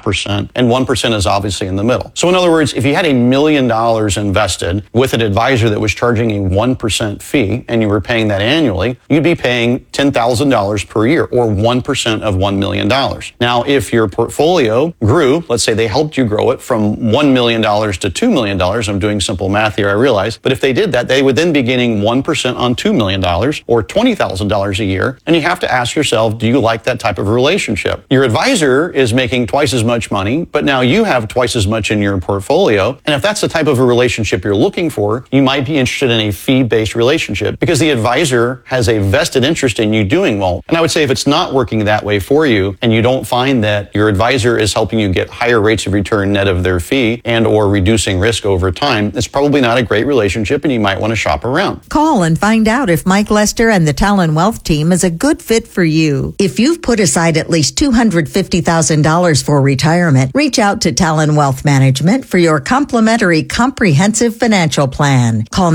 1.5%, and 1% is obviously in the middle. So in other words, if you had $1 million invested with an advisor that was charging a 1% fee and you were paying that annually, you'd be paying $10,000 per year, or 1% of $1 million. Now, if your portfolio grew, let's say they helped you grow it from $1 million to $2 million, I'm doing simple math here, I realize, but if they did that, they would then be gaining 1% on $2 million or $20,000 a year. And you have to ask yourself, do you like that type of relationship? Your advisor is making twice as much money, but now you have twice as much in your portfolio. And if that's the type of a relationship you're looking for, you might be interested in a fee-based relationship because the advisor has a vested interest in you doing well. And I would say if it's not working that way for you and you don't find that your advisor is helping you get higher rates of return net of their fee and or reducing risk over time, it's probably not a great relationship and you might want to shop around. Call and find out if Mike Lester and the Talon Wealth team is a good fit for you. If you've put aside at least $250,000 for retirement, reach out to Talon Wealth Management for your complimentary comprehensive financial plan. Call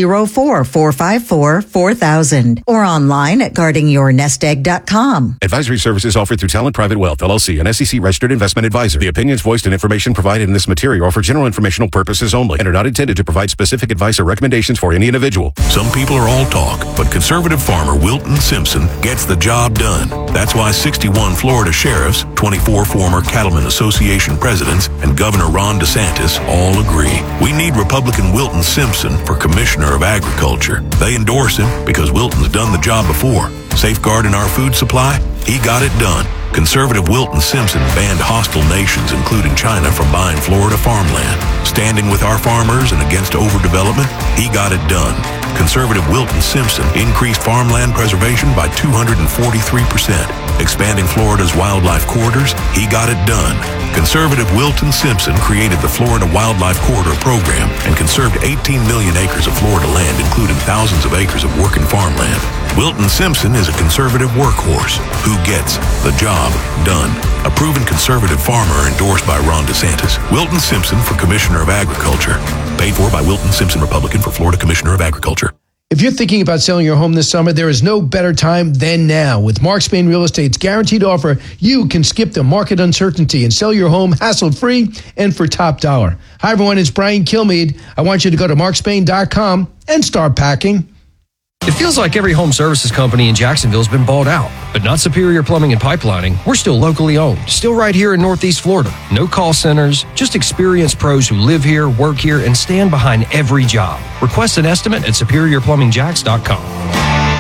904-454-4000 or online at guardingyournestegg.com. Advisory services offered through Talon Private Wealth, LLC, an SEC registered investment advisor. The opinions voiced and information provided in this material are for general informational purposes only and are not intended to provide specific advice or recommendations for any individual. Some people are all talk, but conservative farmer Wilton Simpson gets the job done. That's why 61 Florida sheriffs, 24 former Cattlemen Association presidents, and Governor Ron DeSantis all agree. We need Republican Wilton Simpson for Commissioner of Agriculture. They endorse him because Wilton's done the job before. Safeguarding our food supply? He got it done. Conservative Wilton Simpson banned hostile nations, including China, from buying Florida farmland. Standing with our farmers and against overdevelopment? He got it done. Conservative Wilton Simpson increased farmland preservation by 243%. Expanding Florida's wildlife corridors? He got it done. Conservative Wilton Simpson created the Florida Wildlife Corridor Program and conserved 18 million acres of Florida land, including thousands of acres of working farmland. Wilton Simpson is a conservative workhorse who gets the job done. A proven conservative farmer endorsed by Ron DeSantis. Wilton Simpson for Commissioner of Agriculture. Paid for by Wilton Simpson, Republican, for Florida Commissioner of Agriculture. If you're thinking about selling your home this summer, there is no better time than now. With Mark Spain Real Estate's guaranteed offer, you can skip the market uncertainty and sell your home hassle-free and for top dollar. Hi, everyone. It's Brian Kilmeade. I want you to go to markspain.com and start packing. It feels like every home services company in Jacksonville has been bought out, but not Superior Plumbing and Pipelining. We're still locally owned, still right here in Northeast Florida. No call centers, just experienced pros who live here, work here, and stand behind every job. Request an estimate at SuperiorPlumbingJacks.com.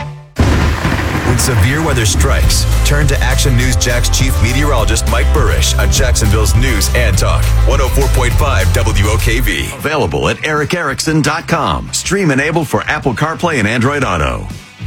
When severe weather strikes, turn to Action News Jack's chief meteorologist Mike Burrish on Jacksonville's News and Talk 104.5 WOKV. Available at ericerickson.com. Stream enabled for Apple CarPlay and Android Auto.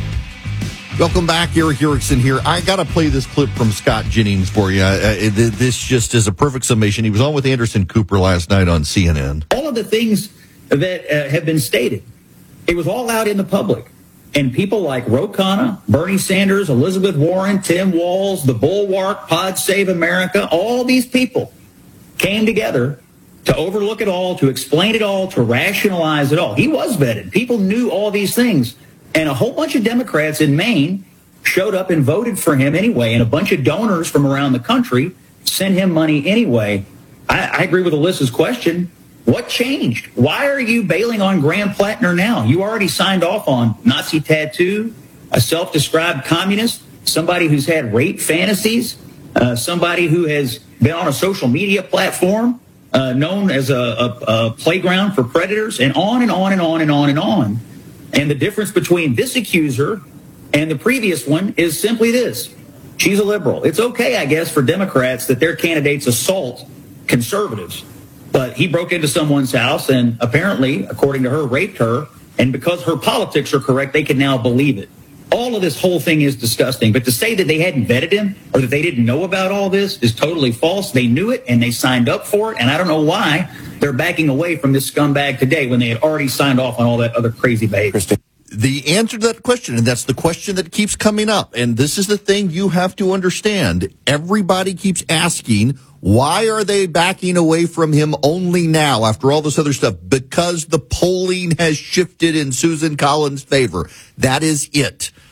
Welcome back. Eric Erickson here. I got to play this clip from Scott Jennings for you. This just is a perfect summation. He was on with Anderson Cooper last night on CNN. All of the things that have been stated, it was all out in the public. And people like Ro Khanna, Bernie Sanders, Elizabeth Warren, Tim Walz, the Bulwark, Pod Save America, all these people came together to overlook it all, to explain it all, to rationalize it all. He was vetted. People knew all these things. And a whole bunch of Democrats in Maine showed up and voted for him anyway. And a bunch of donors from around the country sent him money anyway. I agree with Alyssa's question. What changed? Why are you bailing on Graham Plattner now? You already signed off on Nazi tattoo, a self-described communist, somebody who's had rape fantasies, somebody who has been on a social media platform known as a playground for predators, and on and on and on and on and on. And the difference between this accuser and the previous one is simply this. She's a liberal. It's okay, I guess, for Democrats that their candidates assault conservatives. But he broke into someone's house and apparently, according to her, raped her. And because her politics are correct, they can now believe it. All of this whole thing is disgusting. But to say that they hadn't vetted him or that they didn't know about all this is totally false. They knew it and they signed up for it. And I don't know why they're backing away from this scumbag today when they had already signed off on all that other crazy behavior. The answer to that question, and that's the question that keeps coming up, and this is the thing you have to understand. Everybody keeps asking, why are they backing away from him only now after all this other stuff? Because the polling has shifted in Susan Collins' favor. That is it.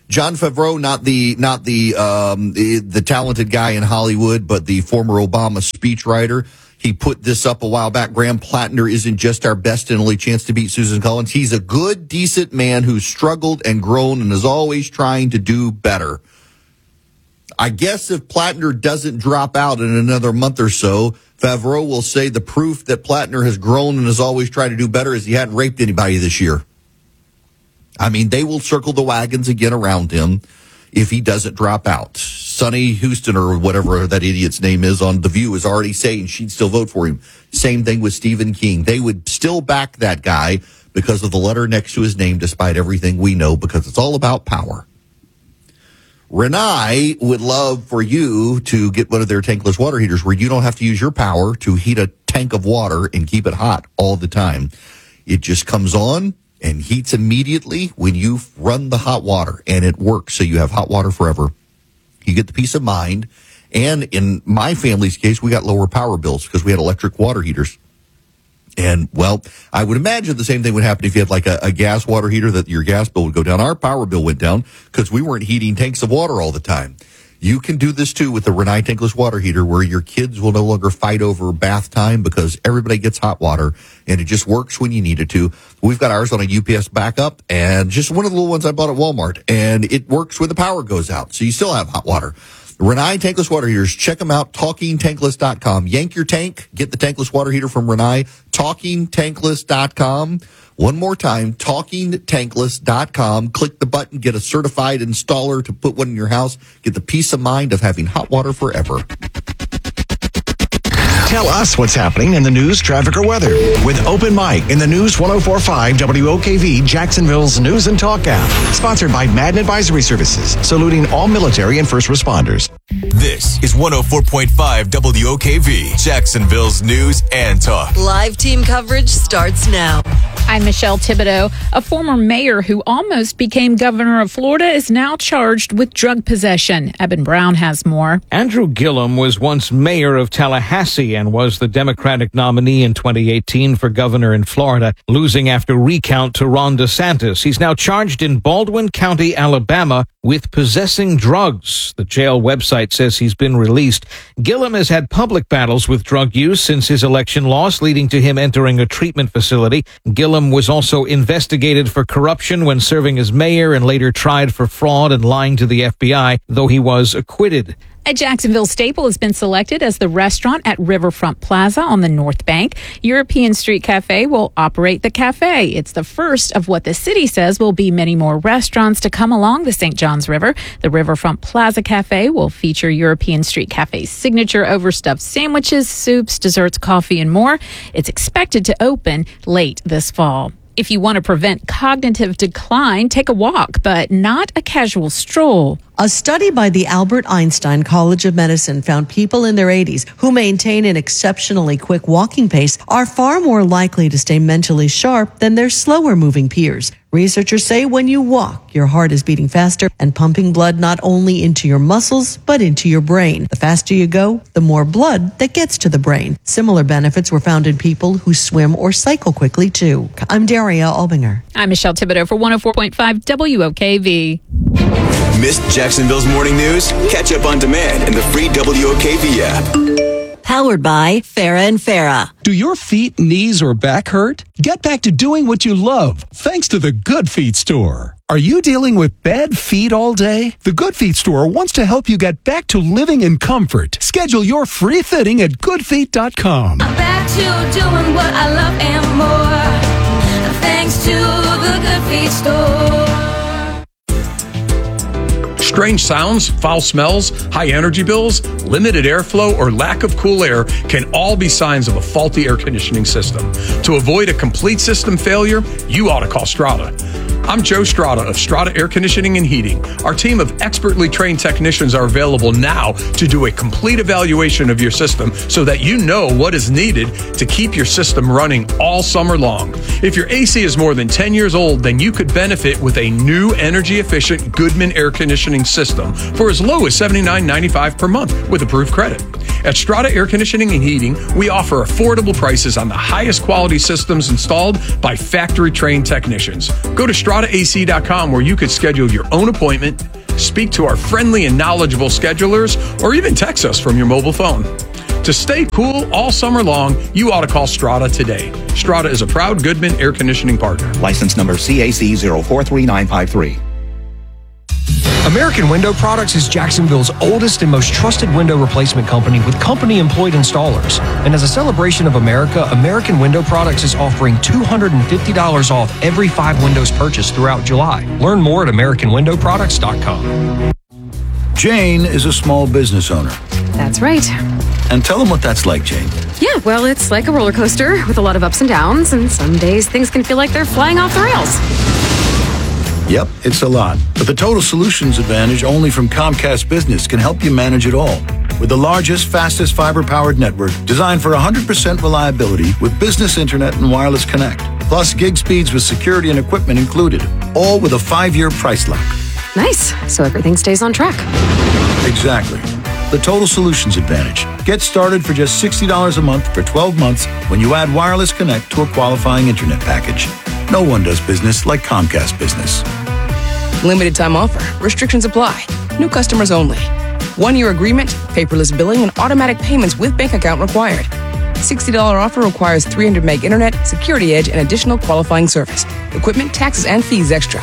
Jon Favreau, not the talented guy in Hollywood, but the former Obama speechwriter. He put this up a while back. Graham Plattner isn't just our best and only chance to beat Susan Collins. He's a good, decent man who's struggled and grown and is always trying to do better. I guess if Plattner doesn't drop out in another month or so, Favreau will say the proof that Plattner has grown and has always tried to do better is he hadn't raped anybody this year. I mean, they will circle the wagons again around him if he doesn't drop out. Sonny Houston, or whatever that idiot's name is on The View, is already saying she'd still vote for him. Same thing with Stephen King. They would still back that guy because of the letter next to his name, despite everything we know, because it's all about power. Renai would love for you to get one of their tankless water heaters where you don't have to use your power to heat a tank of water and keep it hot all the time. It just comes on and heats immediately when you run the hot water, and it works, so you have hot water forever. You get the peace of mind, and in my family's case, we got lower power bills because we had electric water heaters. And, well, I would imagine the same thing would happen if you had like a gas water heater, that your gas bill would go down. Our power bill went down because we weren't heating tanks of water all the time. You can do this, too, with the Renai tankless water heater, where your kids will no longer fight over bath time because everybody gets hot water, and it just works when you need it to. We've got ours on a UPS backup, and just one of the little ones I bought at Walmart, and it works when the power goes out, so you still have hot water. Renai tankless water heaters, check them out, talkingtankless.com. Yank your tank, get the tankless water heater from Renai, talkingtankless.com. One more time, talkingtankless.com. Click the button, get a certified installer to put one in your house. Get the peace of mind of having hot water forever. Tell us what's happening in the news, traffic, or weather with Open Mic in the News 104.5 WOKV, Jacksonville's News and Talk app. Sponsored by Madden Advisory Services, saluting all military and first responders. This is 104.5 WOKV, Jacksonville's News and Talk. Live team coverage starts now. I'm Michelle Thibodeau. A former mayor who almost became governor of Florida is now charged with drug possession. Eben Brown has more. Andrew Gillum was once mayor of Tallahassee and was the Democratic nominee in 2018 for governor in Florida, losing after recount to Ron DeSantis. He's now charged in Baldwin County, Alabama, with possessing drugs. The jail website says he's been released. Gillum has had public battles with drug use since his election loss, leading to him entering a treatment facility. Gillum was also investigated for corruption when serving as mayor and later tried for fraud and lying to the FBI, though he was acquitted. A Jacksonville staple has been selected as the restaurant at Riverfront Plaza on the North Bank. European Street Cafe will operate the cafe. It's the first of what the city says will be many more restaurants to come along the St. Johns River. The Riverfront Plaza Cafe will feature European Street Cafe's signature overstuffed sandwiches, soups, desserts, coffee, and more. It's expected to open late this fall. If you want to prevent cognitive decline, take a walk, but not a casual stroll. A study by the Albert Einstein College of Medicine found people in their 80s who maintain an exceptionally quick walking pace are far more likely to stay mentally sharp than their slower moving peers. Researchers say when you walk, your heart is beating faster and pumping blood not only into your muscles, but into your brain. The faster you go, the more blood that gets to the brain. Similar benefits were found in people who swim or cycle quickly, too. I'm Daria Albinger. I'm Michelle Thibodeau for 104.5 WOKV. Missed Jacksonville's morning news? Catch up on demand in the free WOKV app. Powered by Farah and Farah. Do your feet, knees, or back hurt? Get back to doing what you love thanks to the Good Feet Store. Are you dealing with bad feet all day? The Good Feet Store wants to help you get back to living in comfort. Schedule your free fitting at goodfeet.com. I'm back to doing what I love and more. Thanks to the Good Feet Store. Strange sounds, foul smells, high energy bills, limited airflow, or lack of cool air can all be signs of a faulty air conditioning system. To avoid a complete system failure, you ought to call Strata. I'm Joe Strata of Strata Air Conditioning and Heating. Our team of expertly trained technicians are available now to do a complete evaluation of your system so that you know what is needed to keep your system running all summer long. If your AC is more than 10 years old, then you could benefit with a new energy-efficient Goodman air conditioning system for as low as $79.95 per month with approved credit. At Strata Air Conditioning and Heating, we offer affordable prices on the highest quality systems installed by factory-trained technicians. Go to Strata StrataAC.com, where you could schedule your own appointment, speak to our friendly and knowledgeable schedulers, or even text us from your mobile phone. To stay cool all summer long, you ought to call Strata today. Strata is a proud Goodman air conditioning partner. License number CAC 043953. American Window Products is Jacksonville's oldest and most trusted window replacement company with company-employed installers. And as a celebration of America, American Window Products is offering $250 off every 5 windows purchased throughout July. Learn more at AmericanWindowProducts.com. Jane is a small business owner. That's right. And tell them what that's like, Jane. Yeah, well, it's like a roller coaster with a lot of ups and downs, and some days things can feel like they're flying off the rails. Yep, it's a lot. But the Total Solutions Advantage only from Comcast Business can help you manage it all. With the largest, fastest fiber-powered network designed for 100% reliability with business internet and wireless connect. Plus gig speeds with security and equipment included. All with a 5-year price lock. Nice. So everything stays on track. Exactly. The Total Solutions Advantage. Get started for just $60 a month for 12 months when you add Wireless Connect to a qualifying internet package. No one does business like Comcast Business. Limited time offer. Restrictions apply. New customers only. 1-year agreement, paperless billing, and automatic payments with bank account required. $60 offer requires 300 meg internet, security edge, and additional qualifying service. Equipment, taxes, and fees extra.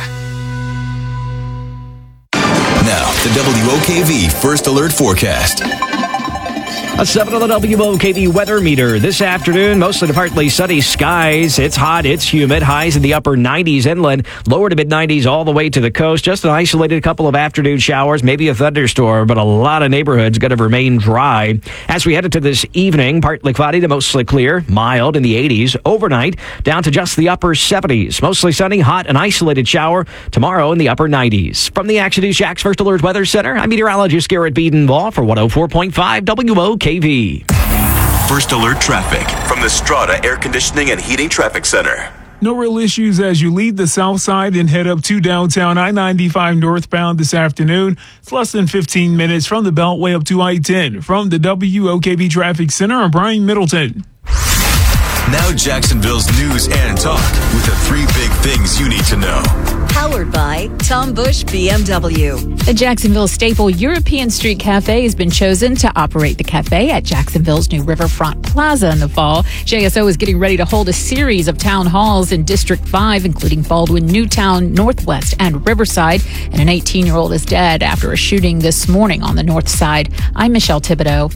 Now, the WOKV First Alert Forecast. A 7 on the WOKV weather meter. This afternoon, mostly to partly sunny skies. It's hot, it's humid. Highs in the upper 90s inland, lower to mid-90s all the way to the coast. Just an isolated couple of afternoon showers, maybe a thunderstorm, but a lot of neighborhoods going to remain dry. As we head into this evening, partly cloudy to mostly clear, mild in the 80s. Overnight, down to just the upper 70s. Mostly sunny, hot, and isolated shower. Tomorrow in the upper 90s. From the Action News Jax First Alert Weather Center, I'm meteorologist Garrett Biedenbaugh for 104.5 WOKV. First Alert Traffic from the Strata Air Conditioning and Heating Traffic Center. No real issues as you leave the south side and head up to downtown I-95 northbound this afternoon. It's less than 15 minutes from the Beltway up to I-10. From the WOKV Traffic Center, I'm Brian Middleton. Now Jacksonville's news and talk with the 3 big things you need to know. Powered by Tom Bush BMW. The Jacksonville staple European Street Cafe has been chosen to operate the cafe at Jacksonville's new Riverfront Plaza in the fall. JSO is getting ready to hold a series of town halls in District 5, including Baldwin, Newtown, Northwest, and Riverside. And an 18-year-old is dead after a shooting this morning on the north side. I'm Michelle Thibodeau.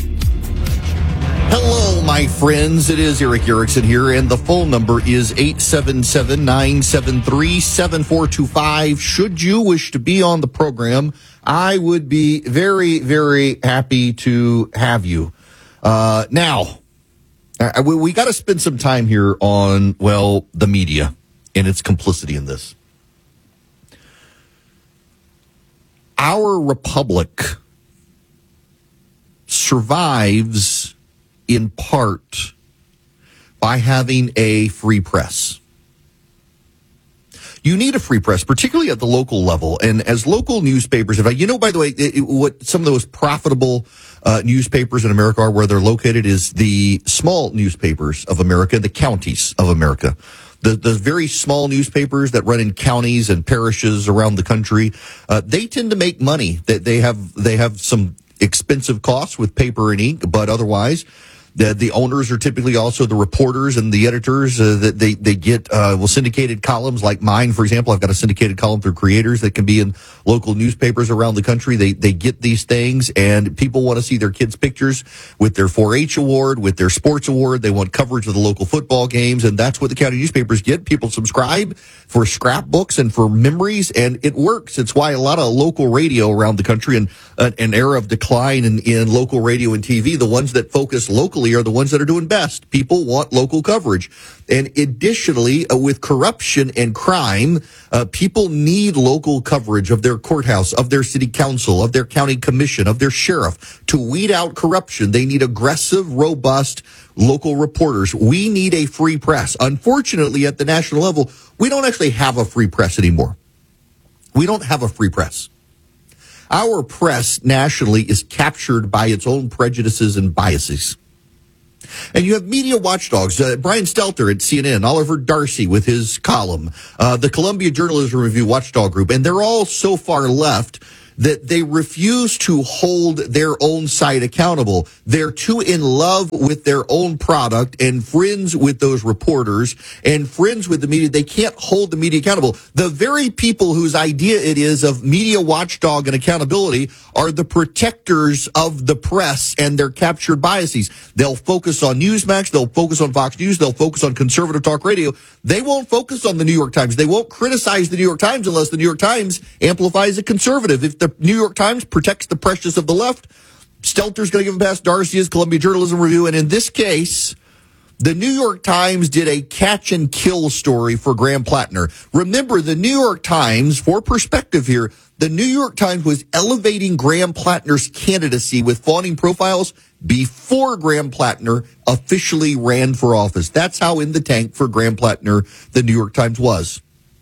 Hello, my friends. It is Eric Erickson here, and the phone number is 877-973-7425. Should you wish to be on the program, I would be very, very happy to have you. Now, we got to spend some time here on, well, the media and its complicity in this. Our republic survives in part by having a free press. You need a free press, particularly at the local level. And as local newspapers, by the way, what some of those profitable newspapers in America are, where they're located, is the small newspapers of America, the counties of America. The very small newspapers that run in counties and parishes around the country, they tend to make money. They have some expensive costs with paper and ink, but otherwise, the owners are typically also the reporters and the editors that they get, syndicated columns like mine, for example. I've got a syndicated column through Creators that can be in local newspapers around the country. They get these things, and people want to see their kids' pictures with their 4-H award, with their sports award. They want coverage of the local football games, and that's what the county newspapers get. People subscribe for scrapbooks and for memories, and it works. It's why a lot of local radio around the country, and an era of decline in local radio and TV, the ones that focus locally are the ones that are doing best. People want local coverage. And additionally, with corruption and crime, people need local coverage of their courthouse, of their city council, of their county commission, of their sheriff. To weed out corruption, they need aggressive, robust local reporters. We need a free press. Unfortunately, at the national level, we don't actually have a free press anymore. We don't have a free press. Our press nationally is captured by its own prejudices and biases. And you have media watchdogs, Brian Stelter at CNN, Oliver Darcy with his column, the Columbia Journalism Review watchdog group, and they're all so far left that they refuse to hold their own site accountable. They're too in love with their own product and friends with those reporters and friends with the media. They can't hold the media accountable. The very people whose idea it is of media watchdog and accountability are the protectors of the press and their captured biases. They'll focus on Newsmax. They'll focus on Fox News. They'll focus on conservative talk radio. They won't focus on the New York Times. They won't criticize the New York Times unless the New York Times amplifies a conservative. If the New York Times protects the precious of the left, Stelter's going to give him past Darcy's Columbia Journalism Review. And in this case, the New York Times did a catch and kill story for Graham Plattner. Remember, the New York Times, for perspective here, the New York Times was elevating Graham Plattner's candidacy with fawning profiles before Graham Plattner officially ran for office. That's how in the tank for Graham Plattner the New York Times was.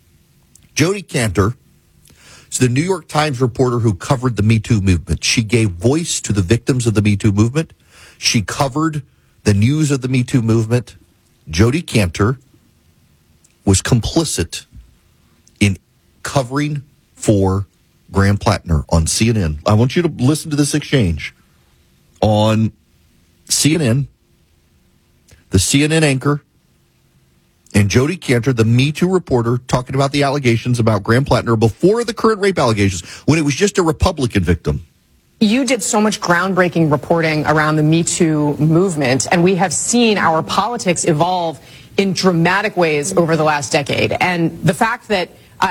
Jodi Kantor is the New York Times reporter who covered the Me Too movement. She gave voice to the victims of the Me Too movement. She covered the news of the Me Too movement. Jodi Kantor was complicit in covering for Graham Plattner on CNN. I want you to listen to this exchange. On CNN, the CNN anchor and Jodi Kantor, the Me Too reporter, talking about the allegations about Graham Plattner before the current rape allegations, when it was just a Republican victim. You did so much groundbreaking reporting around the Me Too movement, and we have seen our politics evolve in dramatic ways over the last decade. And the fact that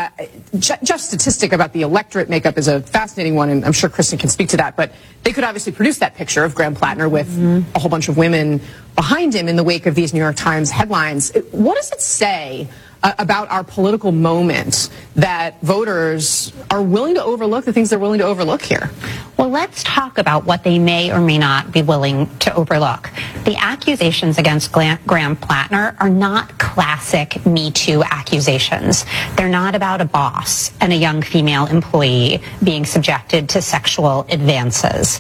just statistic about the electorate makeup is a fascinating one, and I'm sure Kristen can speak to that, but they could obviously produce that picture of Graham Plattner with a whole bunch of women behind him in the wake of these New York Times headlines. What does it say about our political moment that voters are willing to overlook the things they're willing to overlook here? Well, let's talk about what they may or may not be willing to overlook. The accusations against Graham Plattner are not classic Me Too accusations. They're not about a boss and a young female employee being subjected to sexual advances.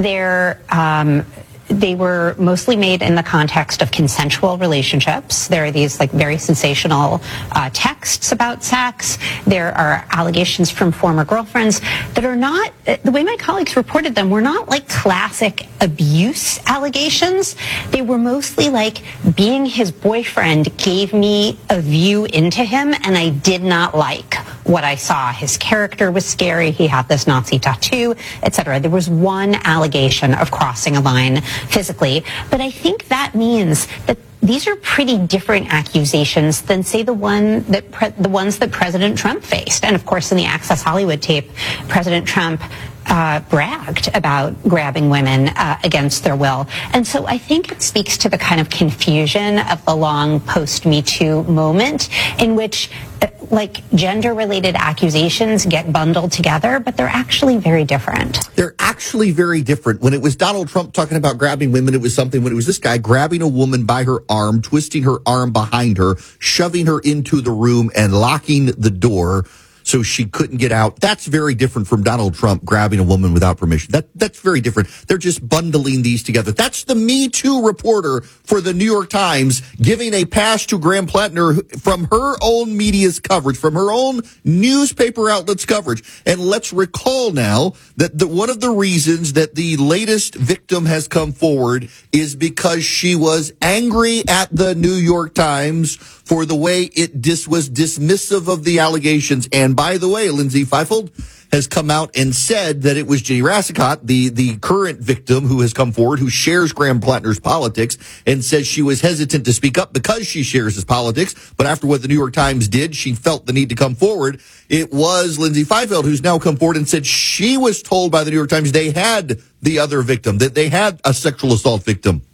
They were mostly made in the context of consensual relationships. There are these very sensational texts about sex. There are allegations from former girlfriends that are not, the way my colleagues reported them, were not like classic abuse allegations. They were mostly like being his boyfriend gave me a view into him and I did not like what I saw. His character was scary. He had this Nazi tattoo, etc. There was one allegation of crossing a line physically, but I think that means that these are pretty different accusations than, say, the ones that President Trump faced. And of course, in the Access Hollywood tape, President Trump bragged about grabbing women against their will. And so I think it speaks to the kind of confusion of the long post-Me Too moment in which gender-related accusations get bundled together, but they're actually very different. They're actually very different. When it was Donald Trump talking about grabbing women, it was something. When it was this guy grabbing a woman by her arm, twisting her arm behind her, shoving her into the room and locking the door so she couldn't get out. That's very different from Donald Trump grabbing a woman without permission. That's very different. They're just bundling these together. That's the Me Too reporter for the New York Times giving a pass to Graham Plattner from her own media's coverage, from her own newspaper outlets' coverage. And let's recall now that one of the reasons that the latest victim has come forward is because she was angry at the New York Times for the way it was dismissive of the allegations. And by the way, Lindsay Fifield has come out and said that it was Ginny Rassicot, the current victim who has come forward, who shares Graham Plattner's politics, and says she was hesitant to speak up because she shares his politics. But after what the New York Times did, she felt the need to come forward. It was Lindsay Fifield who's now come forward and said she was told by the New York Times they had the other victim, that they had a sexual assault victim.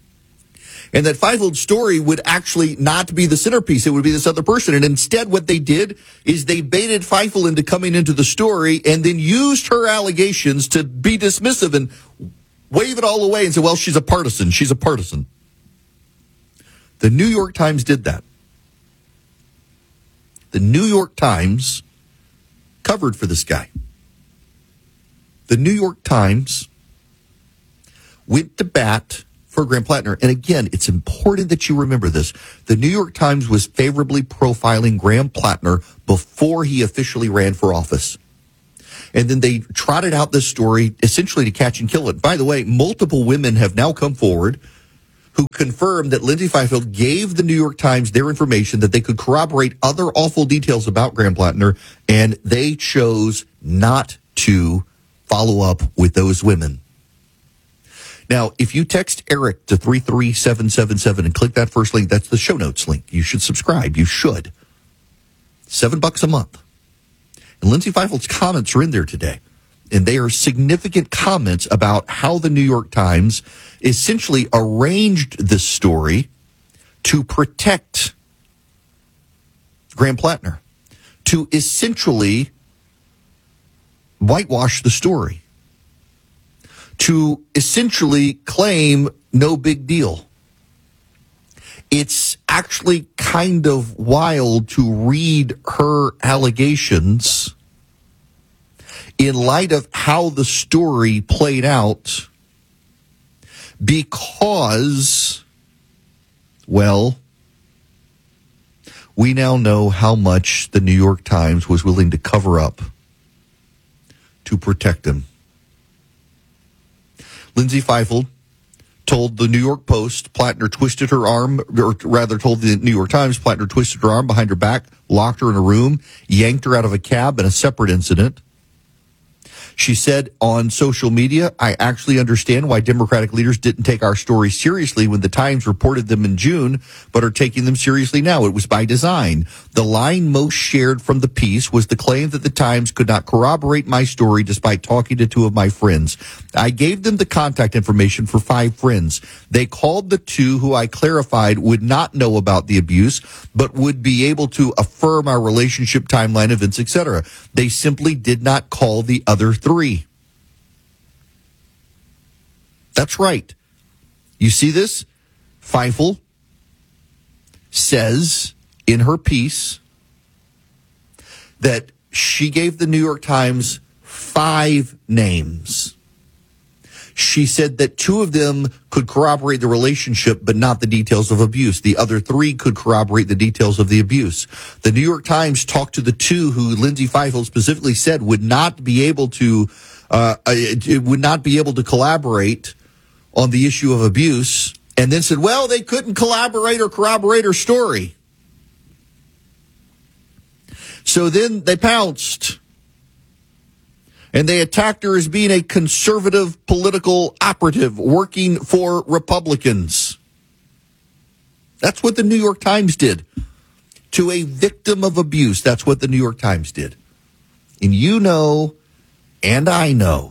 And that Fifield's story would actually not be the centerpiece. It would be this other person. And instead what they did is they baited Fifield into coming into the story and then used her allegations to be dismissive and wave it all away and say, well, she's a partisan. She's a partisan. The New York Times did that. The New York Times covered for this guy. The New York Times went to bat for Graham Plattner. And again, it's important that you remember this. The New York Times was favorably profiling Graham Plattner before he officially ran for office. And then they trotted out this story essentially to catch and kill it. By the way, multiple women have now come forward who confirmed that Lindsay Fifield gave the New York Times their information, that they could corroborate other awful details about Graham Plattner, and they chose not to follow up with those women. Now, if you text Eric to 33777 and click that first link, that's the show notes link. You should subscribe. You should. $7 a month. And Lindsay Fifield's comments are in there today. And they are significant comments about how the New York Times essentially arranged this story to protect Graham Plattner, to essentially whitewash the story, to essentially claim no big deal. It's actually kind of wild to read her allegations in light of how the story played out, because, well, we now know how much the New York Times was willing to cover up to protect him. Lindsay Fifield told the New York Post Plattner twisted her arm, or rather told the New York Times Plattner twisted her arm behind her back, locked her in a room, yanked her out of a cab in a separate incident. She said on social media, I actually understand why Democratic leaders didn't take our stories seriously when the Times reported them in June, but are taking them seriously now. It was by design. The line most shared from the piece was the claim that the Times could not corroborate my story despite talking to 2 of my friends. I gave them the contact information for 5 friends. They called the 2 who I clarified would not know about the abuse, but would be able to affirm our relationship, timeline, events, etc. They simply did not call the other 3. That's right. You see this? Fifield says in her piece that she gave the New York Times 5 names. She said that 2 of them could corroborate the relationship, but not the details of abuse. The other 3 could corroborate the details of the abuse. The New York Times talked to the 2 who Lindsay Fifield specifically said would not be able to collaborate on the issue of abuse, and then said, well, they couldn't collaborate or corroborate her story. So then they pounced. And they attacked her as being a conservative political operative working for Republicans. That's what the New York Times did to a victim of abuse. That's what the New York Times did. And you know, and I know,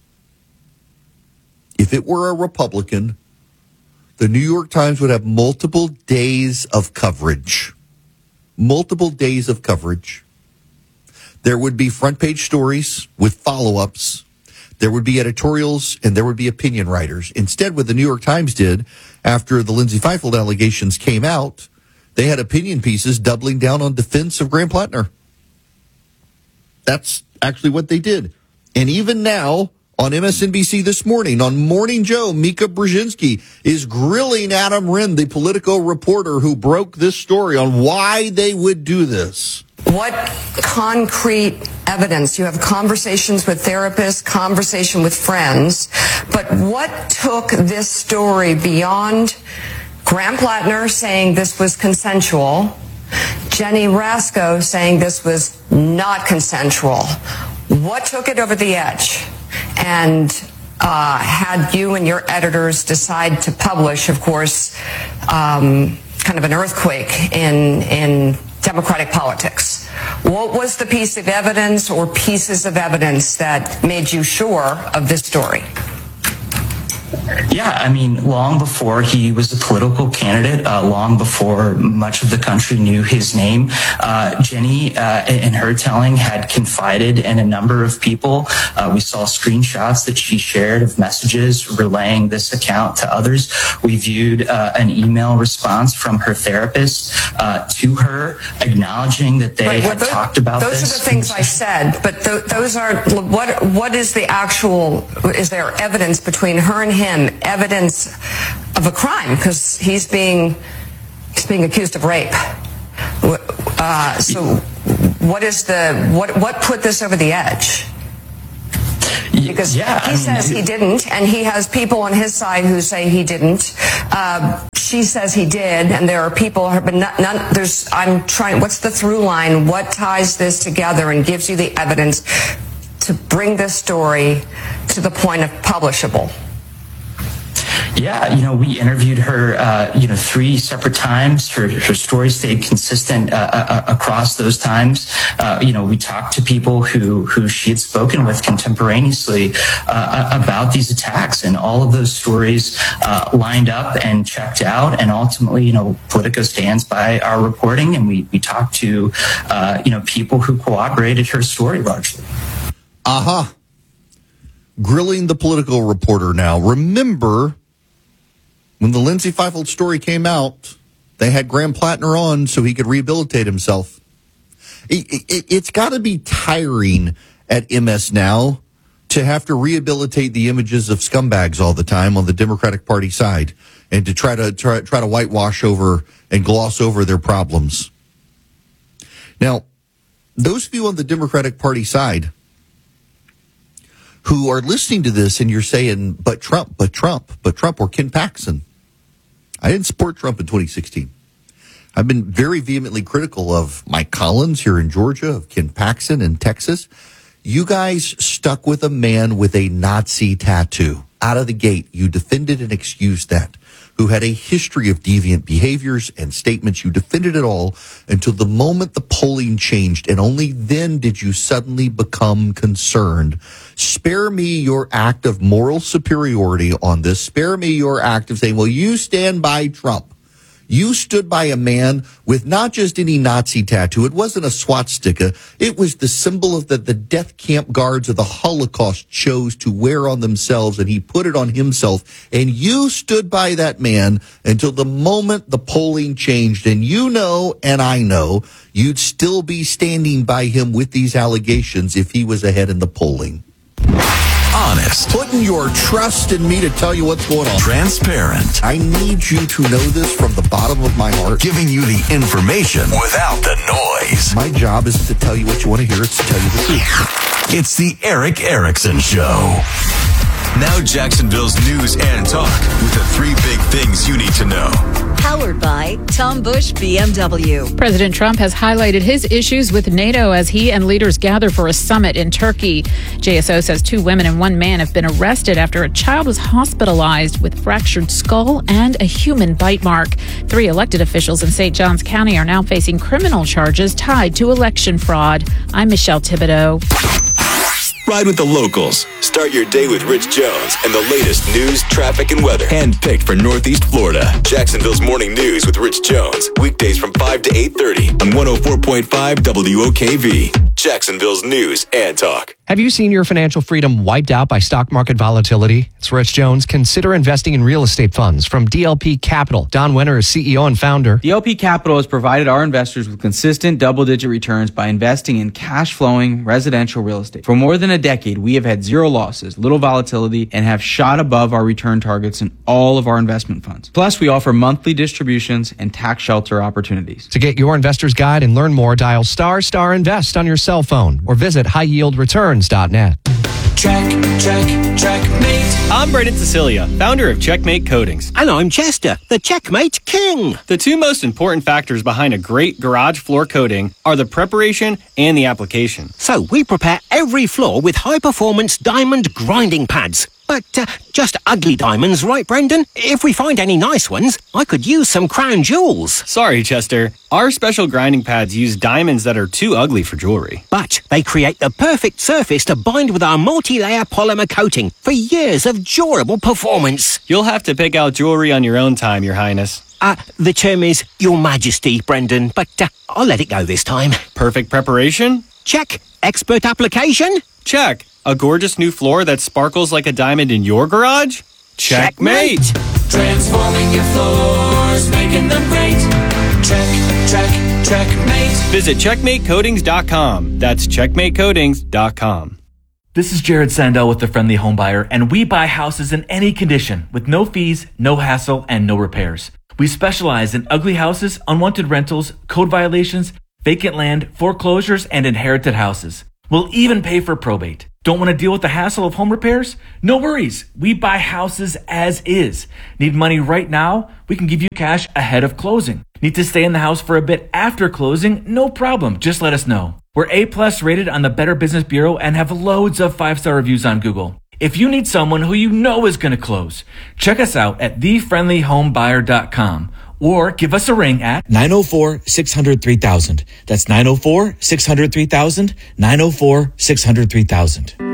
if it were a Republican, the New York Times would have multiple days of coverage. Multiple days of coverage. There would be front page stories with follow-ups. There would be editorials, and there would be opinion writers. Instead, what the New York Times did after the Lindsay Fifield allegations came out, they had opinion pieces doubling down on defense of Graham Plattner. That's actually what they did. And even now, on MSNBC this morning, on Morning Joe, Mika Brzezinski is grilling Adam Wren, the Politico reporter who broke this story, on why they would do this. What concrete evidence? You have conversations with therapists, conversation with friends, but what took this story beyond Graham Plattner saying this was consensual, Jenny Rasco saying this was not consensual? What took it over the edge and had you and your editors decide to publish, of course, kind of an earthquake in Democratic politics? What was the piece of evidence or pieces of evidence that made you sure of this story? Yeah, I mean, long before he was a political candidate, long before much of the country knew his name, Jenny, in her telling, had confided in a number of people. We saw screenshots that she shared of messages relaying this account to others. We viewed an email response from her therapist to her, acknowledging that they had talked about this. Those are the things I said, but those are, what is the actual, is there evidence between her and him, evidence of a crime because he's being accused of rape. So what put this over the edge? Because he says he didn't, and he has people on his side who say he didn't. She says he did, and there are people, but none. What's the through line? What ties this together and gives you the evidence to bring this story to the point of publishable? Yeah, we interviewed her, 3 separate times. Her story stayed consistent across those times. We talked to people who she had spoken with contemporaneously about these attacks, and all of those stories lined up and checked out. And ultimately, Politico stands by our reporting, and we talked to, people who corroborated her story largely. Grilling the Politico reporter now. Remember, when the Lindsay Feifeld story came out, they had Graham Plattner on so he could rehabilitate himself. It's got to be tiring at MS Now to have to rehabilitate the images of scumbags all the time on the Democratic Party side and to try to whitewash over and gloss over their problems. Now, those of you on the Democratic Party side who are listening to this and you're saying, but Trump, or Ken Paxton. I didn't support Trump in 2016. I've been very vehemently critical of Mike Collins here in Georgia, of Ken Paxton in Texas. You guys stuck with a man with a Nazi tattoo. Out of the gate, you defended and excused that. Who had a history of deviant behaviors and statements. You defended it all until the moment the polling changed, and only then did you suddenly become concerned. Spare me your act of moral superiority on this. Spare me your act of saying, well, you stand by Trump. You stood by a man with not just any Nazi tattoo. It wasn't a swastika. It was the symbol of the death camp guards of the Holocaust chose to wear on themselves, and he put it on himself. And you stood by that man until the moment the polling changed. And you know, and I know, you'd still be standing by him with these allegations if he was ahead in the polling. Honest. Putting your trust in me to tell you what's going on. Transparent. I need you to know this from the bottom of my heart. Giving you the information without the noise. My job is to tell you what you want to hear. It's to tell you the truth. It's the Eric Erickson Show. Now Jacksonville's news and talk with the 3 big things you need to know. Powered by Tom Bush BMW. President Trump has highlighted his issues with NATO as he and leaders gather for a summit in Turkey. JSO says 2 women and 1 man have been arrested after a child was hospitalized with fractured skull and a human bite mark. 3 elected officials in St. Johns County are now facing criminal charges tied to election fraud. I'm Michelle Thibodeau. Ride with the locals. Start your day with Rich Jones and the latest news, traffic, and weather. Handpicked for Northeast Florida. Jacksonville's Morning News with Rich Jones. Weekdays from 5 to 8:30 on 104.5 WOKV. Jacksonville's news and talk. Have you seen your financial freedom wiped out by stock market volatility? It's Rich Jones. Consider investing in real estate funds from DLP Capital. Don Winter is CEO and founder. DLP Capital has provided our investors with consistent double-digit returns by investing in cash-flowing residential real estate. For more than a decade, we have had 0 losses, little volatility, and have shot above our return targets in all of our investment funds. Plus, we offer monthly distributions and tax shelter opportunities. To get your investor's guide and learn more, dial *invest on your cell phone or visit highyieldreturns.net. Checkmate. I'm Braden Cecilia, founder of Checkmate Coatings. And I'm Chester, the Checkmate King. The 2 most important factors behind a great garage floor coating are the preparation and the application. So we prepare every floor with high-performance diamond grinding pads. But just ugly diamonds, right, Brendan? If we find any nice ones, I could use some crown jewels. Sorry, Chester. Our special grinding pads use diamonds that are too ugly for jewelry. But they create the perfect surface to bind with our multi-layer polymer coating for years of durable performance. You'll have to pick out jewelry on your own time, Your Highness. The term is Your Majesty, Brendan, but I'll let it go this time. Perfect preparation? Check. Expert application? Check. A gorgeous new floor that sparkles like a diamond in your garage? Checkmate! Transforming your floors, making them great. Checkmate. Visit checkmatecoatings.com. That's checkmatecoatings.com. This is Jared Sandell with The Friendly Home Buyer, and we buy houses in any condition with no fees, no hassle, and no repairs. We specialize in ugly houses, unwanted rentals, code violations, vacant land, foreclosures, and inherited houses. We'll even pay for probate. Don't want to deal with the hassle of home repairs? No worries. We buy houses as is. Need money right now? We can give you cash ahead of closing. Need to stay in the house for a bit after closing? No problem. Just let us know. We're A+ rated on the Better Business Bureau and have loads of 5-star reviews on Google. If you need someone who you know is going to close, check us out at thefriendlyhomebuyer.com or give us a ring at 904-600-3000. That's 904-600-3000, 904-600-3000.